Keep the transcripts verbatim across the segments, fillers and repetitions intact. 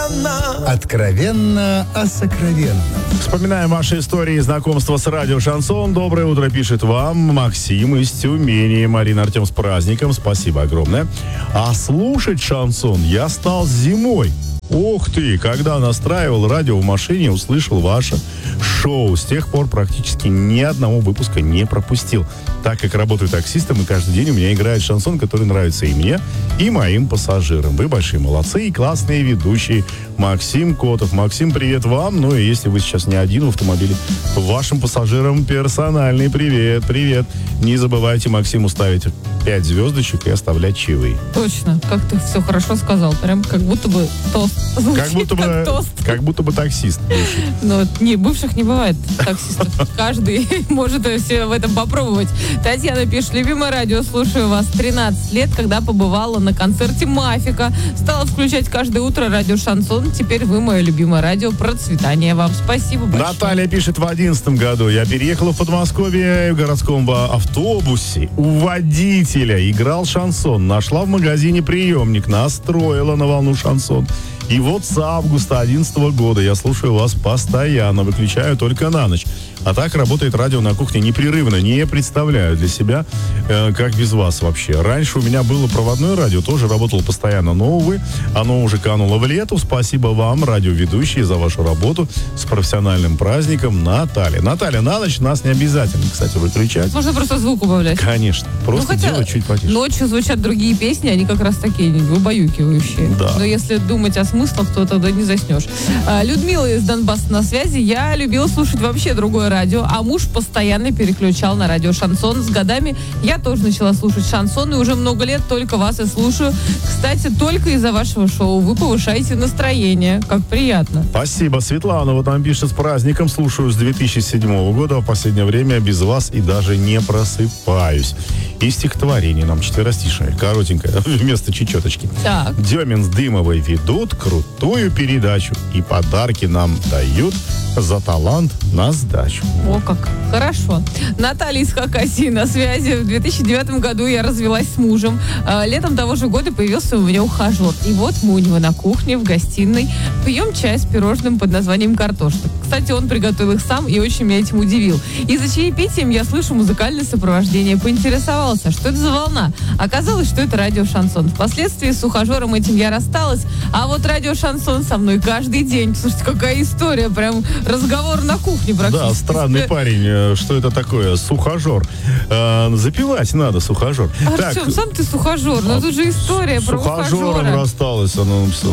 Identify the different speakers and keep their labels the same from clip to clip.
Speaker 1: откровенно.
Speaker 2: Откровенно о сокровенном.
Speaker 3: Вспоминаем ваши истории знакомства с радио «Шансон». Доброе утро пишет вам Максим из Тюмени. Марина, Артем, с праздником. Спасибо огромное. А слушать «Шансон» я стал зимой. Ух ты, когда настраивал радио в машине, услышал ваше шоу. С тех пор практически ни одного выпуска не пропустил. Так как работаю таксистом, и каждый день у меня играет шансон, который нравится и мне, и моим пассажирам. Вы большие молодцы и классные ведущие. Максим Котов. Максим, привет вам. Ну и если вы сейчас не один в автомобиле, вашим пассажирам персональный привет. Привет. Не забывайте Максиму ставить пять звездочек и оставлять чаевые.
Speaker 4: Точно. Как ты все хорошо сказал. Прям как будто бы тост. Звучит
Speaker 3: как будто бы,
Speaker 4: как тост.
Speaker 3: Как будто бы таксист.
Speaker 4: Но не, бывших не бывает таксистов. Каждый может все в этом попробовать. Татьяна пишет: любимое радио, слушаю вас тринадцать лет, когда побывала на концерте Мафика. Стала включать каждое утро радио «Шансон». Теперь вы мое любимое радио. Процветания вам. Спасибо большое.
Speaker 3: Наталья пишет: в одиннадцатом году я переехала в Подмосковье в городском автобусе. У водителя играл шансон. Нашла в магазине приемник, настроила на волну шансон. И вот с августа одиннадцатого года я слушаю вас постоянно, выключаю только на ночь. А так работает радио на кухне непрерывно. Не представляю для себя, э, как без вас вообще. Раньше у меня было проводное радио, тоже работало постоянно. Но, увы, оно уже кануло в лету. Спасибо вам, радиоведущие, за вашу работу с профессиональным праздником. Наталья. Наталья, на ночь нас не обязательно, кстати, выключать.
Speaker 4: Можно просто звук убавлять.
Speaker 3: Конечно. Просто
Speaker 4: ну,
Speaker 3: делать чуть потише.
Speaker 4: Ночью звучат другие песни, они как раз такие убаюкивающие.
Speaker 3: Да.
Speaker 4: Но если думать о смыслах, то тогда не заснешь. А, Людмила из Донбасса на связи. Я любила слушать вообще другое радио, а муж постоянно переключал на радио «Шансон». С годами я тоже начала слушать шансон, и уже много лет только вас и слушаю. Кстати, только из-за вашего шоу вы повышаете настроение. Как приятно.
Speaker 3: Спасибо. Светлана вот нам пишет: с праздником, слушаю с две тысячи седьмого года, а в последнее время без вас и даже не просыпаюсь. И стихотворение нам четверостишее, коротенькое, вместо чечеточки.
Speaker 4: Так.
Speaker 3: Демин с Дымовой ведут крутую передачу и подарки нам дают за талант на сдачу.
Speaker 4: О, как хорошо. Наталья из Хакасии на связи. В две тысячи девятом году я развелась с мужем. А, летом того же года появился у меня ухажер. И вот мы у него на кухне, в гостиной, пьем чай с пирожным под названием «Картошка». Кстати, он приготовил их сам и очень меня этим удивил. И за чаепитием я слышу музыкальное сопровождение. Поинтересовался, что это за волна. Оказалось, что это радио «Шансон». Впоследствии с ухажером этим я рассталась, а вот радио «Шансон» со мной каждый день. Слушайте, какая история, прям разговор на кухне практически.
Speaker 3: Да, странный парень. Что это такое? Сухожор. Э, запивать надо, сухожор.
Speaker 4: Артем,
Speaker 3: так,
Speaker 4: сам ты сухожор. Но тут же история про ухажера.
Speaker 3: С ухажером рассталась, она написала.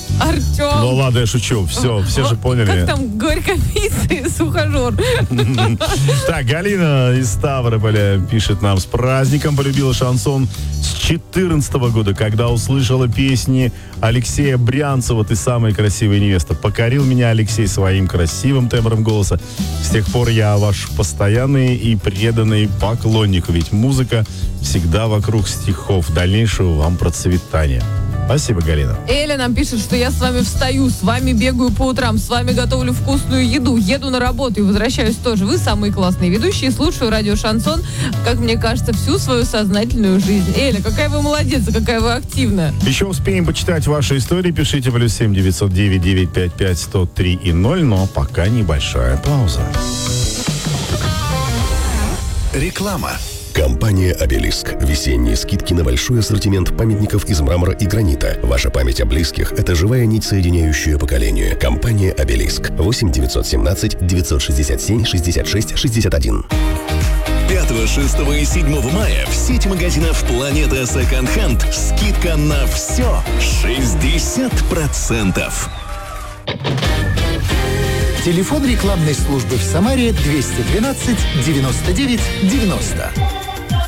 Speaker 4: Артем.
Speaker 3: Ну ладно, я шучу. Все, все же поняли.
Speaker 4: Как там горькописный сухожор?
Speaker 3: Так, Галина из Ставрополя пишет нам: с праздником, полюбила шансон с четырнадцатого года, когда услышала песни Алексея Брянцева «Ты самая красивая невеста». Покорил меня Алексей своим красивым тембром голоса. С тех пор я ваш постоянный и преданный поклонник, ведь музыка всегда вокруг стихов. Дальнейшего вам процветания. Спасибо, Галина.
Speaker 4: Эля нам пишет, что я с вами встаю, с вами бегаю по утрам, с вами готовлю вкусную еду, еду на работу и возвращаюсь тоже. Вы самые классные ведущие, слушаю радио «Шансон», как мне кажется, всю свою сознательную жизнь. Эля, какая вы молодец, какая вы активная.
Speaker 3: Еще успеем почитать ваши истории. Пишите плюс семь девятьсот девять девять пять пять сто три и ноль, но пока небольшая пауза.
Speaker 1: Реклама.
Speaker 5: Компания «Обелиск». Весенние скидки на большой ассортимент памятников из мрамора и гранита. Ваша память о близких – это живая нить, соединяющая поколения. Компания «Обелиск». восемь девятьсот семнадцать девятьсот шестьдесят семь шестьдесят шесть шестьдесят один.
Speaker 1: пятого, шестого и седьмого мая в сети магазинов «Планета Секонд Хенд» скидка на все шестьдесят процентов.
Speaker 2: Телефон рекламной службы в Самаре двести двенадцать девяносто девять девяносто.